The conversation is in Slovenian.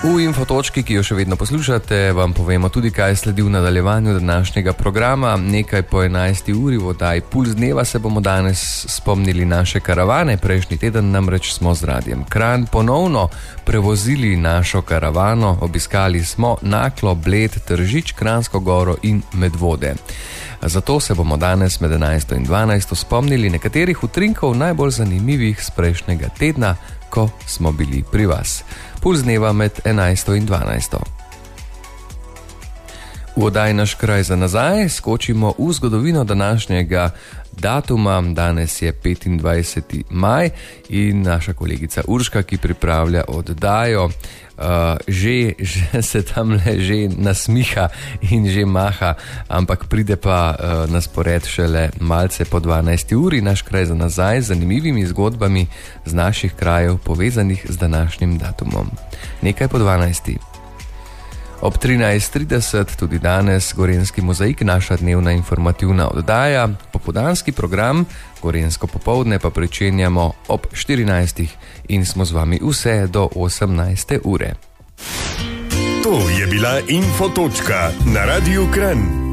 V infotočki, ki jo še vedno poslušate, vam povemo tudi, kaj sledi v nadaljevanju današnjega programa. Nekaj po 11. uri v oddaji Puls dneva se bomo danes spomnili naše karavane. Prejšnji teden namreč smo z Radiem Kranj ponovno prevozili našo karavano. Obiskali smo Naklo, Bled, Tržič, Kranjsko Goro in Medvode. Zato se bomo danes med 11. in 12. spomnili nekaterih utrinkov najbolj zanimivih z prejšnjega tedna, ko smo bili pri vas. Puls dneva med 11. in 12. V oddaji Naš kraj za nazaj skočimo v zgodovino današnjega datuma. Danes je 25. maj in naša kolegica Urška, ki pripravlja oddajo, že se tam že nasmiha in že maha, ampak pride pa na spored šele malce po 12. uri. Naš kraj za nazaj z zanimivimi zgodbami z naših krajev povezanih z današnjim datumom. Nekaj po 12. Ob 13.30 tudi danes Gorenjski mozaik, naša dnevna informativna oddaja. Popoldanski program Gorenjsko popoldne pa pričenjamo ob 14. in smo z vami vse do 18. ure. To je bila Infotočka na Radiu Kranj.